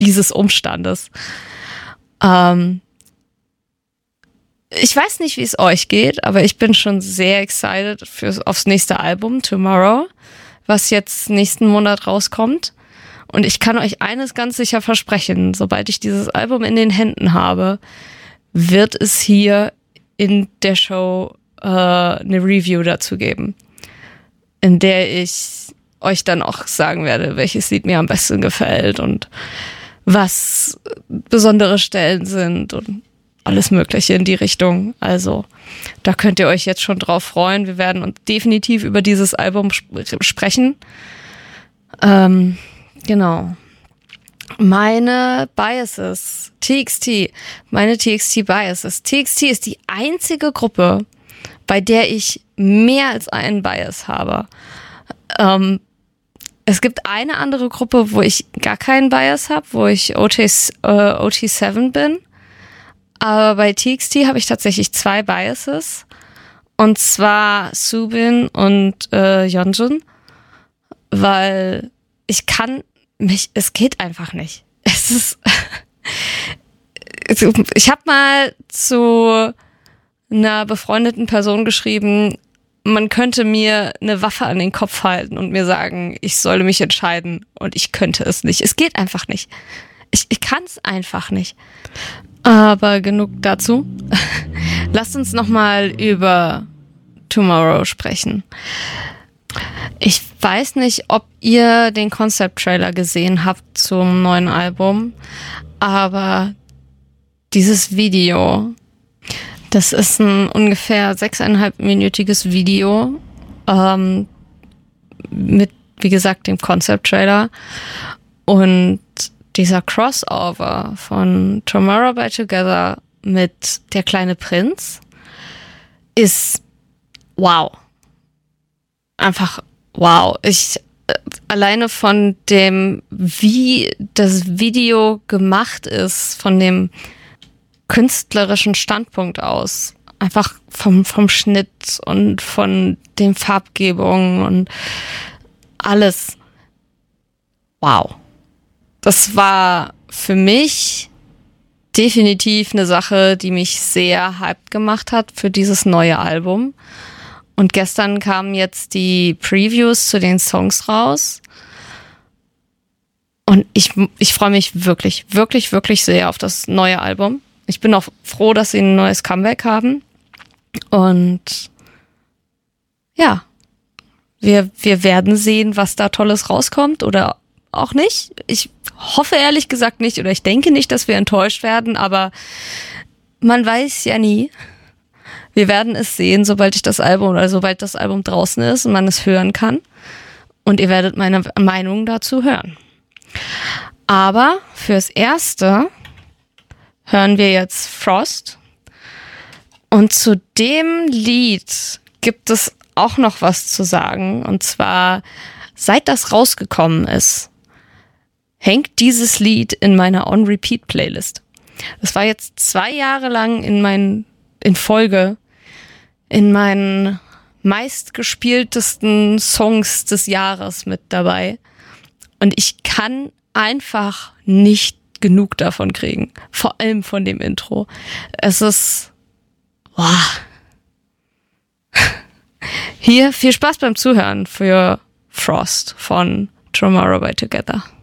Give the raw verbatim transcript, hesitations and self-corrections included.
dieses Umstandes. Ähm, ich weiß nicht, wie es euch geht, aber ich bin schon sehr excited fürs, aufs nächste Album, Tomorrow, was jetzt nächsten Monat rauskommt. Und ich kann euch eines ganz sicher versprechen, sobald ich dieses Album in den Händen habe, wird es hier in der Show äh, eine Review dazu geben, in der ich euch dann auch sagen werde, welches Lied mir am besten gefällt und was besondere Stellen sind und alles Mögliche in die Richtung. Also da könnt ihr euch jetzt schon drauf freuen. Wir werden uns definitiv über dieses Album sp- sprechen. Ähm, genau. Meine Biases, T X T, meine T X T Biases. T X T ist die einzige Gruppe, bei der ich mehr als einen Bias habe. Ähm, es gibt eine andere Gruppe, wo ich gar keinen Bias habe, wo ich O T, äh, O T sieben bin. Aber bei T X T habe ich tatsächlich zwei Biases. Und zwar Subin und äh, Yeonjun. Weil ich kann mich, es geht einfach nicht. Es ist, ich habe mal zu einer befreundeten Person geschrieben, man könnte mir eine Waffe an den Kopf halten und mir sagen, ich solle mich entscheiden und ich könnte es nicht. Es geht einfach nicht. Ich, ich kann es einfach nicht. Aber genug dazu. Lasst uns nochmal über Tomorrow sprechen. Ich weiß nicht, ob ihr den Concept-Trailer gesehen habt zum neuen Album, aber dieses Video, das ist ein ungefähr sechseinhalbminütiges Video ähm, mit, wie gesagt, dem Concept-Trailer und dieser Crossover von Tomorrow by Together mit Der kleine Prinz ist wow. Einfach wow. Ich äh, alleine von dem, wie das Video gemacht ist, von dem künstlerischen Standpunkt aus, einfach vom, vom Schnitt und von den Farbgebungen und alles. Wow. Das war für mich definitiv eine Sache, die mich sehr hyped gemacht hat für dieses neue Album. Und gestern kamen jetzt die Previews zu den Songs raus. Und ich, ich freue mich wirklich, wirklich, wirklich sehr auf das neue Album. Ich bin auch froh, dass sie ein neues Comeback haben. Und ja, wir, wir werden sehen, was da Tolles rauskommt oder auch nicht. Ich hoffe ehrlich gesagt nicht oder ich denke nicht, dass wir enttäuscht werden, aber man weiß ja nie. Wir werden es sehen, sobald ich das Album oder sobald das Album draußen ist und man es hören kann. Und ihr werdet meine Meinung dazu hören. Aber fürs Erste hören wir jetzt Frost. Und zu dem Lied gibt es auch noch was zu sagen. Und zwar, seit das rausgekommen ist, hängt dieses Lied in meiner On-Repeat-Playlist. Das war jetzt zwei Jahre lang in meinen, in Folge, in meinen meistgespieltesten Songs des Jahres mit dabei. Und ich kann einfach nicht genug davon kriegen. Vor allem von dem Intro. Es ist, wow. Hier viel Spaß beim Zuhören für Frost von Tomorrow by Together.